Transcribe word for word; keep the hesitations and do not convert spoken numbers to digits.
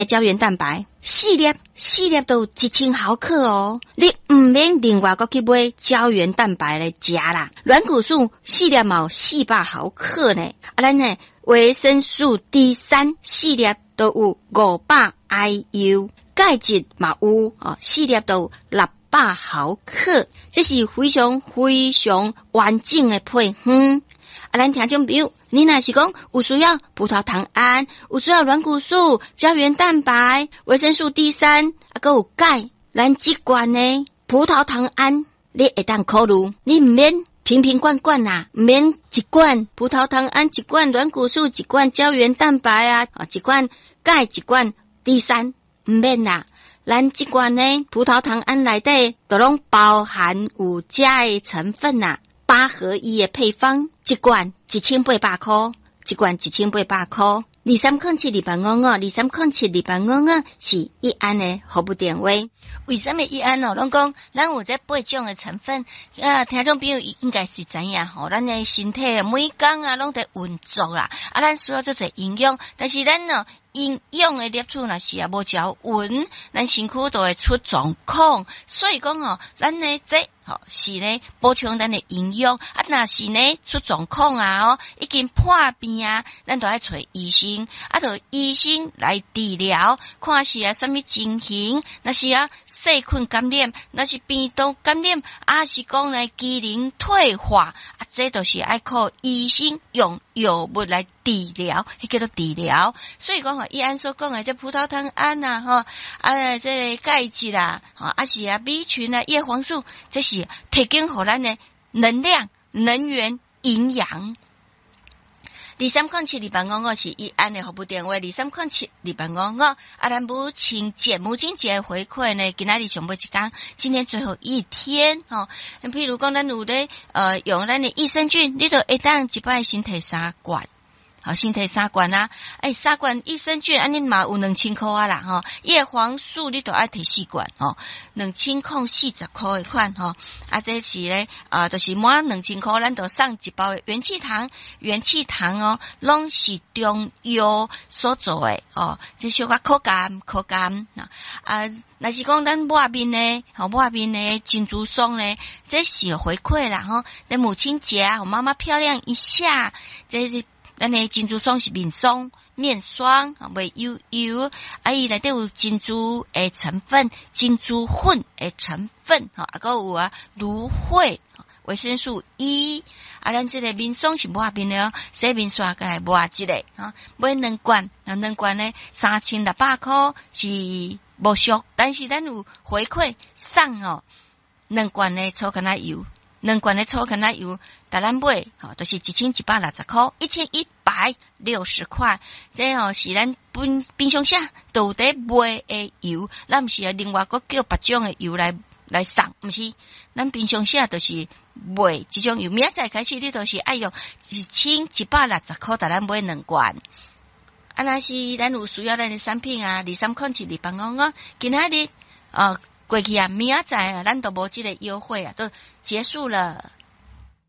胶原蛋白，四粒四粒都一千毫克哦，你唔免另外再去买胶原蛋白来食啦。软骨素四粒毛四百毫克呢，啊咱呢维生素 D 三 四粒都有五百 I U， 钙质嘛有哦，四粒都六百毫克，这是非常非常完整的配方。啊，咱听众朋友，你若是讲有需要葡萄糖胺，有需要软骨素、胶原蛋白、维生素 D 三，啊，还有钙，咱这罐呢葡萄糖胺，你会当考虑，你唔免瓶瓶罐罐啦，唔免一罐葡萄糖胺，一罐软骨素，一罐胶原蛋白啊，啊，一罐钙，一罐 D 三，唔免啦。咱这罐呢葡萄糖胺内底都拢包含有这的成分呐、啊。八合一的配方，一罐一千八百块，一罐一千八百块。二三空七二八五五，二三空七二八五五是一安的服务电话。为什么一安哦？拢讲咱有这八种的成分啊，听众朋友应该是知影吼，咱的身体每工啊拢在运作啦，啊，咱需要做者营养，但是咱呢。营养的摄取若是啊无照稳，咱身躯都会出状况。所以讲哦，咱呢这吼、哦、是呢补充咱的营养，啊若是呢出状况啊哦，已经破病啊，咱都要找医生，啊就医生来治疗，看是啊什么情形，若是啊细菌感染，若是病毒感染，啊是讲呢机能退化，啊这都是要靠医生用药物来治疗，迄叫做治疗。所以讲吼，伊安所讲的这葡萄糖胺啊，吼啊，这钙质啊，吼啊是啊 B 群啊、叶黄素，这是提供互咱的能量、能源、营养。二三空七二八五五是伊安的服务电话，二三空七二八五五。啊，咱母亲节、母亲节回馈呢，今仔日上尾一天，今天最后一天吼。譬如讲，咱有咧呃用咱的益生菌，你就会当一摆身体三罐。好，身体三罐啊，诶、欸，三罐益生菌，安尼嘛有两千块啊啦，吼，叶黄素你都爱摕四罐，吼，两千块四十块的款，吼，啊，这是咧，啊、呃，就是满两千块，咱就送一包的元气糖，元气糖哦，拢是中药所做的，哦，这小可口感，口感，啊，若是讲咱抹面呢，吼，抹面呢，珍珠松呢，这是回馈啦，吼，在母亲节啊，我妈妈漂亮一下，这是。咱的珍珠霜是面霜、面霜，袂油油，啊伊内底有珍珠的成分、珍珠粉的成分，哈，啊个有啊芦荟、维生素 E， 啊咱这个面霜是抹面的哦，洗面刷过来抹一个，哈，买两罐，两罐呢三千六百块是无俗，但是咱有回馈送哦，两罐的粗橄榄油。两罐的粗橄榄油，大咱买，吼，都是一千一百六十块，一千一百六十块。这吼是咱冰冰箱下都得买的油，咱毋是啊另外个叫别种的油来来送，毋是，咱冰箱下都是买这种油。明仔载开始，你都是爱用一千一百六十块，大咱买两罐。啊，若是咱有需要咱的产品啊，二三空七二八五五，今仔日啊。过去啊，明仔载啊，咱都无这个优惠啊，都结束了。